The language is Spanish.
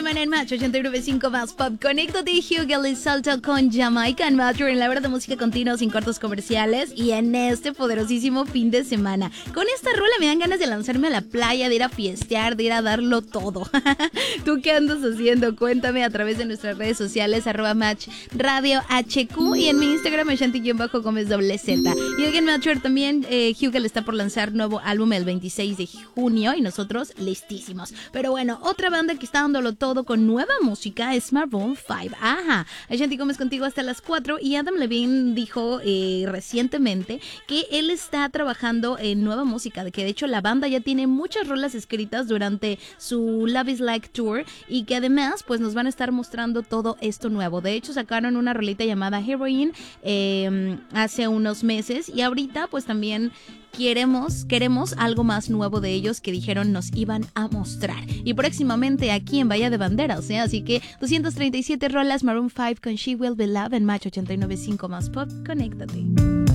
semana en Match 89.5 más Pop. Conéctate, Hugel y Salto con Jamaican Matter en la hora de música continua sin cortos comerciales y en este poderosísimo fin de semana. Con esta rola me dan ganas de lanzarme a la playa, de ir a fiestear, de ir a darlo todo. ¿Tú qué andas haciendo? Cuéntame a través de nuestras redes sociales, @Match Radio HQ y en mi Instagram, Ashanti_Gómez Z. Y Again Matter también, Hugel está por lanzar nuevo álbum el 26 de junio y nosotros listísimos. Pero bueno, otra banda que está dándolo todo con nueva música es Maroon 5. Ajá, Ashanti Gómez contigo hasta las 4 y Adam Levine dijo recientemente que él está trabajando en nueva música, de que de hecho la banda ya tiene muchas rolas escritas durante su Love is Like Tour y que además pues nos van a estar mostrando todo esto nuevo. De hecho sacaron una rolita llamada Heroin hace unos meses y ahorita pues también queremos algo más nuevo de ellos que dijeron nos iban a mostrar. Y próximamente aquí en Bahía de Banderas, así que 237 rolas, Maroon 5 con She Will Be Loved en Match 89.5 más Pop. Conéctate.